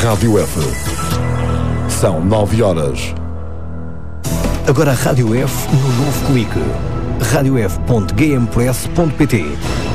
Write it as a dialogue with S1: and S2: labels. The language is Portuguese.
S1: Rádio F. São 9 horas.
S2: Agora a Rádio F no novo clique. radiof.gmpress.pt